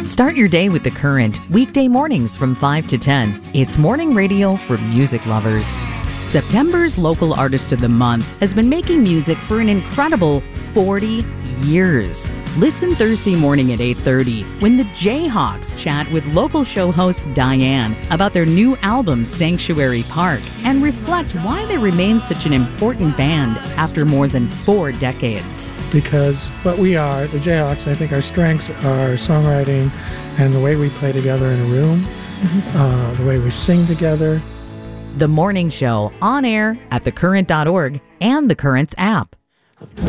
Start your day with The Current, weekday mornings from 5 to 10. It's morning radio for music lovers. September's Local Artist of the Month has been making music for an incredible 40 years. Listen Thursday morning at 8:30 when the Jayhawks chat with local show host Diane about their new album Sanctuary Park and reflect why they remain such an important band after more than 4 decades. Because what we are, the Jayhawks, I think our strengths are songwriting and the way we play together in a room, the way we sing together. The Morning Show, on air at thecurrent.org and The Current's app.